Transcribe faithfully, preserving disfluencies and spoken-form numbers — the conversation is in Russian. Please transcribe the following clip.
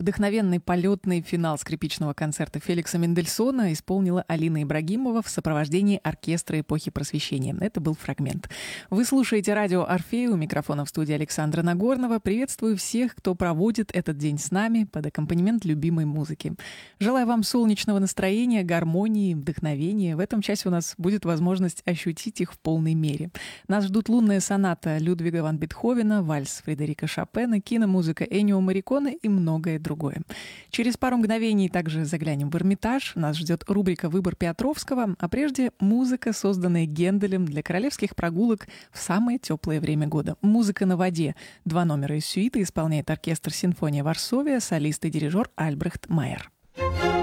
Вдохновенный полетный финал скрипичного концерта Феликса Мендельсона исполнила Алина Ибрагимова в сопровождении оркестра эпохи Просвещения. Это был фрагмент. Вы слушаете радио «Орфей», у микрофона в студии Александра Нагорнова. Приветствую всех, кто проводит этот день с нами под аккомпанемент любимой музыки. Желаю вам солнечного настроения, гармонии, вдохновения. В этом часе у нас будет возможность ощутить их в полной мере. Нас ждут лунная соната Людвига ван Бетховена, вальс Фредерика Шопена, киномузыка Эннио Морриконе и многое другое. Через пару мгновений также заглянем в Эрмитаж. Нас ждет рубрика «Выбор Петровского», а прежде музыка, созданная Генделем для королевских прогулок в самое теплое время года. Музыка на воде. Два номера из сюиты исполняет оркестр «Симфония Варсовия», солист и дирижер Альбрехт Майер.